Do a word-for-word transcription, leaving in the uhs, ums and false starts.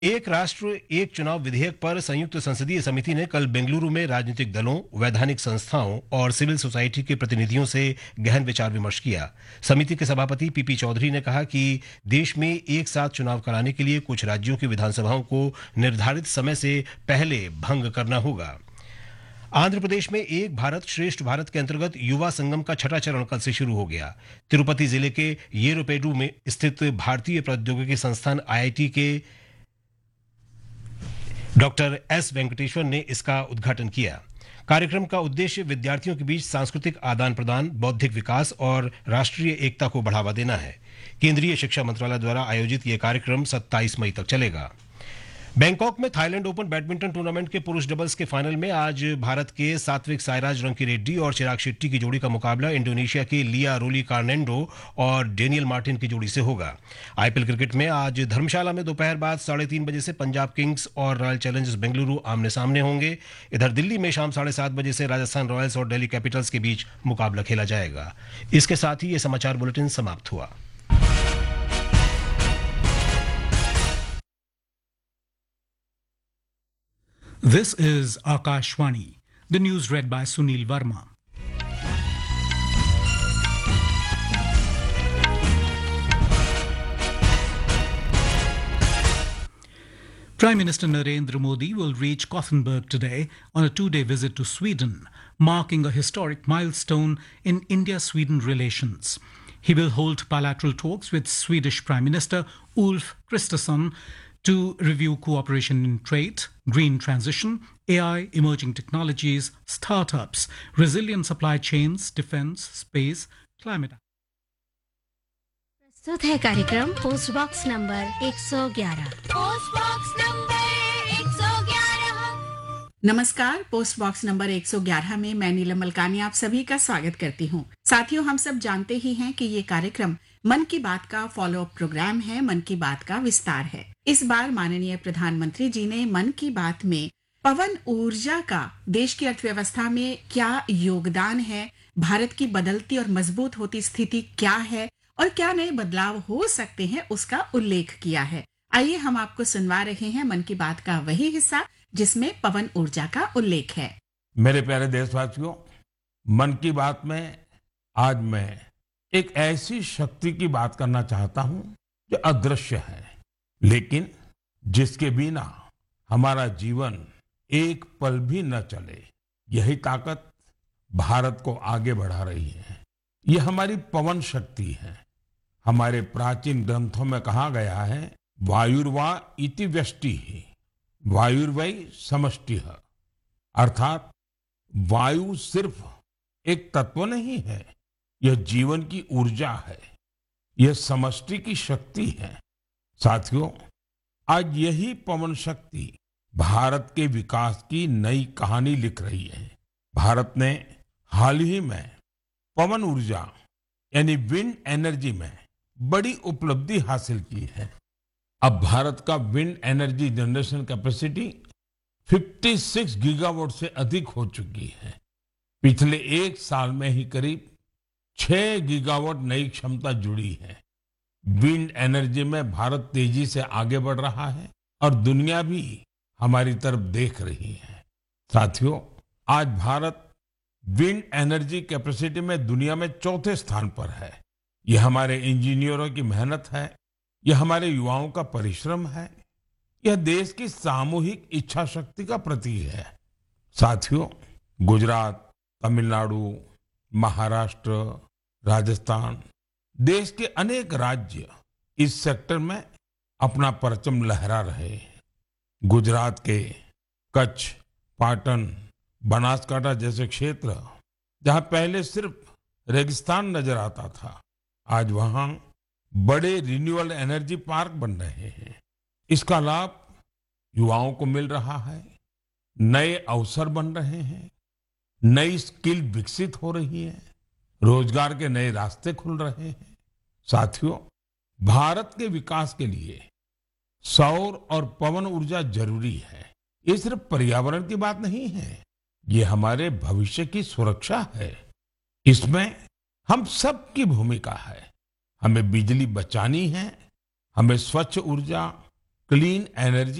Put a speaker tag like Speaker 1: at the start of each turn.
Speaker 1: एक राष्ट्र एक चुनाव विधेयक पर संयुक्त संसदीय समिति ने कल बेंगलुरु में राजनीतिक दलों, वैधानिक संस्थाओं और सिविल सोसाइटी के प्रतिनिधियों से गहन विचार विमर्श किया। समिति के सभापति पीपी चौधरी ने कहा कि देश में एक साथ चुनाव कराने के लिए कुछ राज्यों की विधानसभाओं को निर्धारित समय से पहले भंग करना होगा। आंध्र प्रदेश में एक भारत श्रेष्ठ भारत के अंतर्गत युवा संगम का छठा चरण कल से शुरू हो गया। तिरुपति जिले के येरुपेडु में स्थित भारतीय प्रौद्योगिकी संस्थान आईआईटी के डॉक्टर एस वेंकटेश्वर ने इसका उद्घाटन किया। कार्यक्रम का उद्देश्य विद्यार्थियों के बीच सांस्कृतिक आदान प्रदान, बौद्धिक विकास और राष्ट्रीय एकता को बढ़ावा देना है। केंद्रीय शिक्षा मंत्रालय द्वारा आयोजित यह कार्यक्रम सत्ताईस मई तक चलेगा। बैंकॉक में थाईलैंड ओपन बैडमिंटन टूर्नामेंट के पुरुष डबल्स के फाइनल में आज भारत के सात्विक साईराज रंकीरेड्डी और चिराग शेट्टी की जोड़ी का मुकाबला इंडोनेशिया के लिया रोली कार्नेंडो और डेनियल मार्टिन की जोड़ी से होगा। आईपीएल क्रिकेट में आज धर्मशाला में दोपहर बाद साढ़े तीन बजे से पंजाब किंग्स और रॉयल चैलेंजर्स बेंगलुरु आमने सामने होंगे। इधर दिल्ली में शाम साढ़े सात बजे से राजस्थान रॉयल्स और दिल्ली कैपिटल्स के बीच मुकाबला खेला जाएगा। इसके साथ ही ये समाचार बुलेटिन समाप्त हुआ।
Speaker 2: This is Akashvani. The news read by Sunil Verma. Prime Minister Narendra Modi will reach Gothenburg today on a two-day visit to Sweden, marking a historic milestone in India-Sweden relations. He will hold bilateral talks with Swedish Prime Minister Ulf Kristersson to review cooperation in trade, green transition, A I, emerging technologies, startups, resilient supply chains, defense, space, climate.
Speaker 3: प्रस्तुत है कार्यक्रम post box number एक सौ ग्यारह।
Speaker 4: Post box number एक सौ ग्यारह।
Speaker 5: नमस्कार, पोस्ट बॉक्स नंबर एक सौ ग्यारह में मैं नीलम मलकानी आप सभी का स्वागत करती हूँ। साथियों, हम सब जानते ही हैं कि ये कार्यक्रम मन की बात का फॉलो अप प्रोग्राम है, मन की बात का विस्तार है। इस बार माननीय प्रधानमंत्री जी ने मन की बात में पवन ऊर्जा का देश की अर्थव्यवस्था में क्या योगदान है, भारत की बदलती और मजबूत होती स्थिति क्या है और क्या नए बदलाव हो सकते हैं, उसका उल्लेख किया है। आइए हम आपको सुनवा रहे हैं मन की बात का वही हिस्सा जिसमें पवन ऊर्जा का उल्लेख है।
Speaker 6: मेरे प्यारे देशवासियों, मन की बात में आज मैं एक ऐसी शक्ति की बात करना चाहता हूं जो अदृश्य है, लेकिन जिसके बिना हमारा जीवन एक पल भी न चले। यही ताकत भारत को आगे बढ़ा रही है। यह हमारी पवन शक्ति है। हमारे प्राचीन ग्रंथों में कहा गया है, वायुर्वा इति व्यष्टि वायुर्वै समष्टिः, अर्थात वायु सिर्फ एक तत्व नहीं है, यह जीवन की ऊर्जा है, यह समष्टि की शक्ति है। साथियों, आज यही पवन शक्ति भारत के विकास की नई कहानी लिख रही है। भारत ने हाल ही में पवन ऊर्जा यानी विंड एनर्जी में बड़ी उपलब्धि हासिल की है। अब भारत का विंड एनर्जी जनरेशन कैपेसिटी छप्पन गीगावाट से अधिक हो चुकी है। पिछले एक साल में ही करीब छह गीगावाट नई क्षमता जुड़ी है। विंड एनर्जी में भारत तेजी से आगे बढ़ रहा है और दुनिया भी हमारी तरफ देख रही है। साथियों, आज भारत विंड एनर्जी कैपेसिटी में दुनिया में चौथे स्थान पर है। यह हमारे इंजीनियरों की मेहनत है, यह हमारे युवाओं का परिश्रम है, यह देश की सामूहिक इच्छा शक्ति का प्रतीक है। साथियों, गुजरात, तमिलनाडु, महाराष्ट्र, राजस्थान, देश के अनेक राज्य इस सेक्टर में अपना परचम लहरा रहे हैं। गुजरात के कच्छ, पाटन, बनासकांठा जैसे क्षेत्र जहां पहले सिर्फ रेगिस्तान नजर आता था, आज वहां बड़े रिन्यूएबल एनर्जी पार्क बन रहे हैं। इसका लाभ युवाओं को मिल रहा है, नए अवसर बन रहे हैं, नई स्किल विकसित हो रही है, रोजगार के नए रास्ते खुल रहे हैं। साथियों, भारत के विकास के लिए सौर और पवन ऊर्जा जरूरी है। ये सिर्फ पर्यावरण की बात नहीं है, ये हमारे भविष्य की सुरक्षा है। इसमें हम सब की भूमिका है। हमें बिजली बचानी है, हमें स्वच्छ ऊर्जा, क्लीन एनर्जी